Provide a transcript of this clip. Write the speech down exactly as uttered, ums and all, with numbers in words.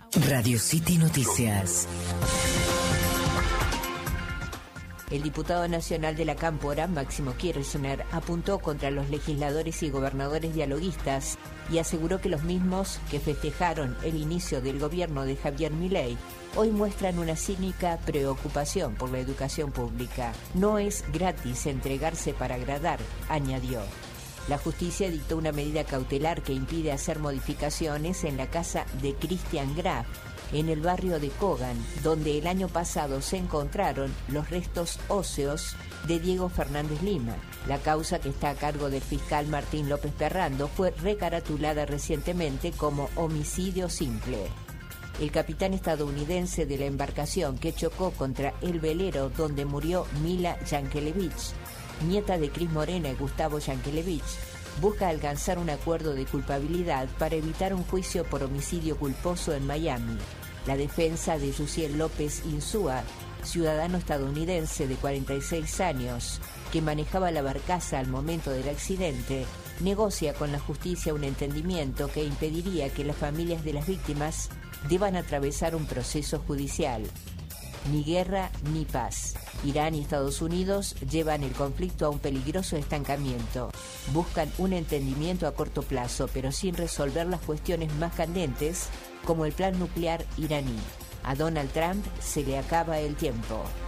Radio City Noticias. El diputado nacional de la Cámpora, Máximo Kirchner, apuntó contra los legisladores y gobernadores dialoguistas y aseguró que los mismos que festejaron el inicio del gobierno de Javier Milei hoy muestran una cínica preocupación por la educación pública. No es gratis entregarse para agradar, añadió. La justicia dictó una medida cautelar que impide hacer modificaciones en la casa de Christian Graf, en el barrio de Kogan, donde el año pasado se encontraron los restos óseos de Diego Fernández Lima. La causa, que está a cargo del fiscal Martín López Perrando, fue recaratulada recientemente como homicidio simple. El capitán estadounidense de la embarcación que chocó contra el velero donde murió Mila Yankelevich, nieta de Cris Morena y Gustavo Yankelevich, busca alcanzar un acuerdo de culpabilidad para evitar un juicio por homicidio culposo en Miami. La defensa de Yusiel López Insúa, ciudadano estadounidense de cuarenta y seis años, que manejaba la barcaza al momento del accidente, negocia con la justicia un entendimiento que impediría que las familias de las víctimas deban atravesar un proceso judicial. Ni guerra ni paz. Irán y Estados Unidos llevan el conflicto a un peligroso estancamiento. Buscan un entendimiento a corto plazo, pero sin resolver las cuestiones más candentes, como el plan nuclear iraní. A Donald Trump se le acaba el tiempo.